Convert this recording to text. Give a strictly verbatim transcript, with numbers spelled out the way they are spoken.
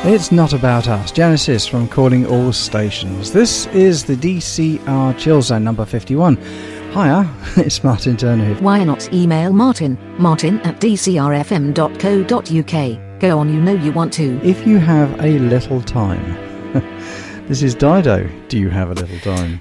It's not about us. Genesis from Calling All Stations. This is the D C R Chill Zone number fifty-one. Hiya, it's Martin Turner here. Why not email Martin, martin at d c r f m dot co dot u k. Go on, you know you want to. If you have a little time. This is Dido. Do you have a little time?